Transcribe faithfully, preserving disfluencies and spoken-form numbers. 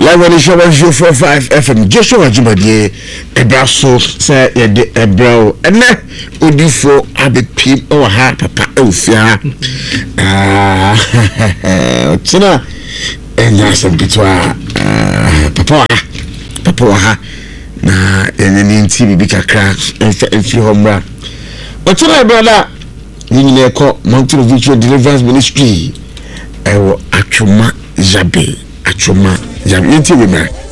live on the show one zero four five F M. Joshua Jumadi, Ebraso, say the Ebro, and now Odifo Abit Pim or Ha Papa Elfia. Ah, Tina, and that's a bit Papa, Papa, na and T V big a crash and few home run. What's your brother? You call Mountain of Victory Deliverance Ministry. I will Achuma Zabe. Achuma Zabe.